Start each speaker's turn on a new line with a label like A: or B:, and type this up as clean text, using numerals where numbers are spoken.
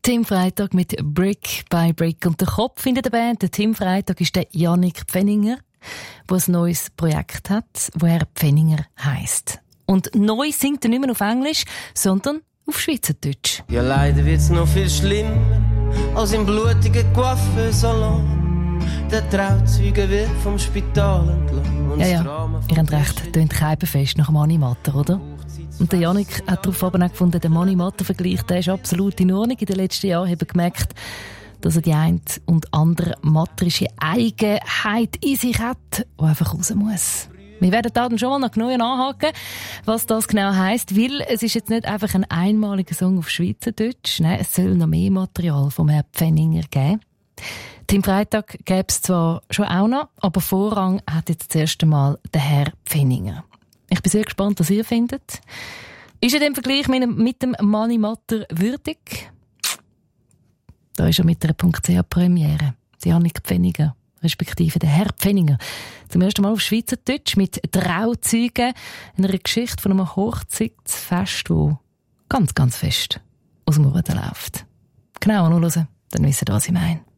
A: Tim Freitag mit Brick by Brick. Und der Kopf in der Band, der Tim Freitag, ist der Jannik Pfenninger, der ein neues Projekt hat, wo er Pfenninger heisst. Und neu singt er nicht mehr auf Englisch, sondern auf Schweizerdeutsch.
B: Ja, leider wird's noch viel schlimmer als im blutigen Coiffeursalon. Der Trauzeuge wird vom Spital entlassen.
A: Ja, ihr habt recht, tönt Keibenfest nach Mani Matter, oder? Und der Jannik hat darauf aber auch gefunden, der Mani-Matter-Vergleich, der ist absolut in Ordnung. In den letzten Jahren haben wir gemerkt, dass er die eine und andere matterische Eigenheit in sich hat, die einfach raus muss. Wir werden da dann schon mal noch genauer anhaken, was das genau heisst, weil es ist jetzt nicht einfach ein einmaliger Song auf Schweizerdeutsch. Nein, es soll noch mehr Material vom Herrn Pfenninger geben. Tim Freitag gäbe es zwar schon auch noch, aber Vorrang hat jetzt das erste Mal der Herr Pfenninger. Ich bin sehr gespannt, was ihr findet. Ist er dem Vergleich mit dem Mani Matter würdig? Da ist er mit einer .ch-Premiere. Jannik Pfenninger, respektive der Herr Pfenninger. Zum ersten Mal auf Schweizerdeutsch mit Trauzeugen, einer Geschichte von einem Hochzeitsfest, das ganz, ganz fest aus dem Ruder läuft. Genau anhören, dann wisst ihr, was ich meine.